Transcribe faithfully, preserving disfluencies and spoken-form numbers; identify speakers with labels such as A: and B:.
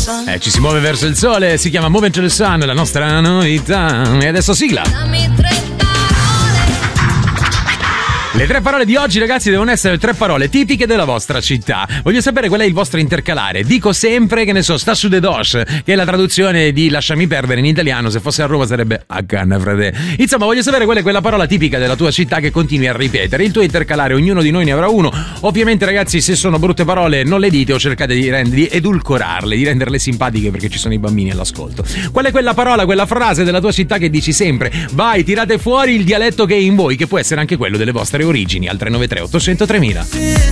A: Eh, ci si muove verso il sole, si chiama Move to the Sun, la nostra novità. E adesso sigla. Le tre parole di oggi, ragazzi, devono essere tre parole tipiche della vostra città. Voglio sapere qual è il vostro intercalare. Dico sempre, che ne so, sta su de dos, che è la traduzione di lasciami perdere in italiano. Se fosse a Roma sarebbe a canna, frate. Insomma, voglio sapere qual è quella parola tipica della tua città che continui a ripetere. Il tuo intercalare, ognuno di noi ne avrà uno. Ovviamente, ragazzi, se sono brutte parole non le dite o cercate di, rend- di edulcorarle, di renderle simpatiche, perché ci sono i bambini all'ascolto. Qual è quella parola, quella frase della tua città che dici sempre? Vai, tirate fuori il dialetto che è in voi, che può essere anche quello delle vostre origini, al tre nove tre otto zero zero tremila.